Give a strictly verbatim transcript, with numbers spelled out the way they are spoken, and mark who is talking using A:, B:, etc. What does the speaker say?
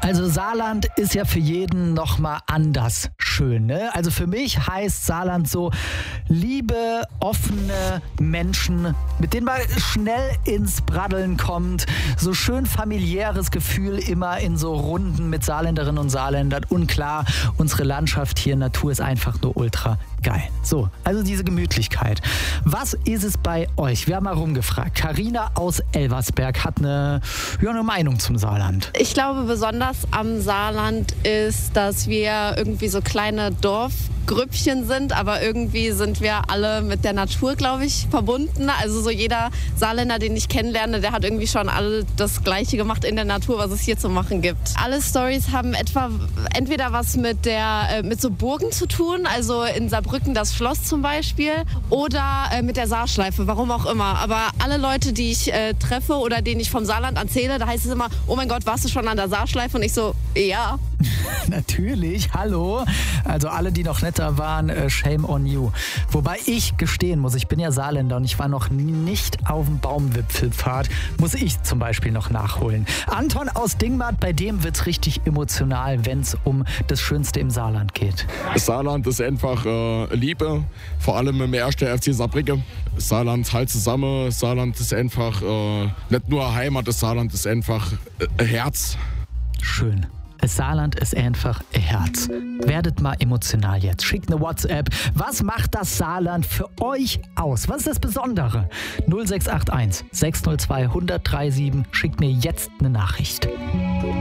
A: Also Saarland ist ja für jeden nochmal anders schön, ne? Also für mich heißt Saarland so liebe, offene Menschen, mit denen man schnell ins Braddeln kommt. So schön familiäres Gefühl immer in so Runden mit Saarländerinnen und Saarländern. Und klar, unsere Landschaft hier, Natur ist einfach nur ultra geil. So, also diese Gemütlichkeit. Was ist es bei euch? Wir haben mal rumgefragt. Carina aus Elversberg hat eine, ja, eine Meinung zum Saarland.
B: Ich glaube, besonders am Saarland ist, dass wir irgendwie so kleine Dorfgrüppchen sind, aber irgendwie sind wir alle mit der Natur, glaube ich, verbunden. Also so jeder Saarländer, den ich kennenlerne, der hat irgendwie schon alle das Gleiche gemacht in der Natur, was es hier zu machen gibt. Alle Storys haben etwa entweder was mit der äh, mit so Burgen zu tun, also in Saarbrücken das Schloss zum Beispiel, oder äh, mit der Saarschleife, warum auch immer. Aber alle Leute, die ich äh, treffe oder denen ich vom Saarland erzähle, da heißt es immer, oh mein Gott, warst du schon an der Saarschleife? Und ich so, ja.
A: Natürlich, hallo. Also alle, die noch netter waren, äh, shame on you. Wobei ich gestehen muss, ich bin ja Saarländer und ich war noch nicht auf dem Baumwipfelpfad. Muss ich zum Beispiel noch nachholen. Anton aus Dingmark, bei dem wird's richtig emotional, wenn es um das Schönste im Saarland geht.
C: Das Saarland ist einfach äh, Liebe, vor allem im ersten F C Saarbrücken. Das Saarland halt zusammen, das Saarland ist einfach äh, nicht nur Heimat, das Saarland ist einfach äh, Herz.
A: Schön. Das Saarland ist einfach ein Herz. Werdet mal emotional jetzt. Schickt eine WhatsApp. Was macht das Saarland für euch aus? Was ist das Besondere? null sechs acht eins sechs null zwei eins null drei sieben. Schickt mir jetzt eine Nachricht.